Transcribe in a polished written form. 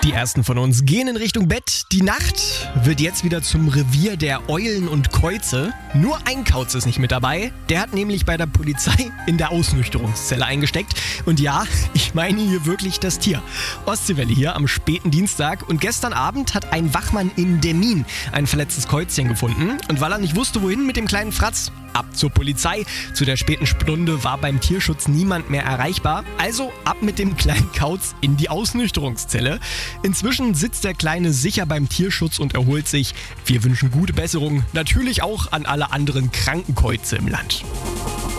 Die ersten von uns gehen in Richtung Bett. Die Nacht wird jetzt wieder zum Revier der Eulen und Käuze. Nur ein Kauz ist nicht mit dabei. Der hat nämlich bei der Polizei in der Ausnüchterungszelle eingesteckt. Und ja, ich meine hier wirklich das Tier. Ostseewelle hier am späten Dienstag. Und gestern Abend hat ein Wachmann in Demmin ein verletztes Käuzchen gefunden. Und weil er nicht wusste, wohin mit dem kleinen Fratz, ab zur Polizei. Zu der späten Stunde war beim Tierschutz niemand mehr erreichbar. Also ab mit dem kleinen Kauz in die Ausnüchterungszelle. Inzwischen sitzt der Kleine sicher beim Tierschutz und erholt sich. Wir wünschen gute Besserung, natürlich auch an alle anderen kranken Käuze im Land.